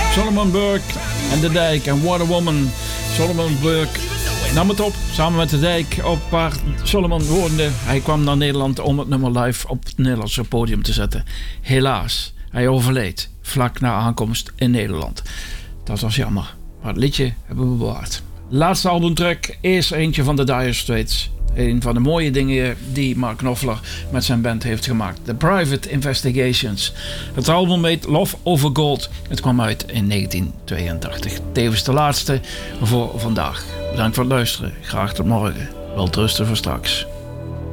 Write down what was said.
Solomon Burke en De Dijk en What a Woman. Solomon Burke nam het op samen met De Dijk op waar Solomon woonde. Hij kwam naar Nederland om het nummer live op het Nederlandse podium te zetten. Helaas, hij overleed vlak na aankomst in Nederland. Dat was jammer, maar het liedje hebben we bewaard. Laatste albumtrack is eentje van de Dire Straits. Een van de mooie dingen die Mark Knopfler met zijn band heeft gemaakt. The Private Investigations. Het album heet Love Over Gold. Het kwam uit in 1982. Tevens de laatste voor vandaag. Bedankt voor het luisteren. Graag tot morgen. Welterusten voor straks.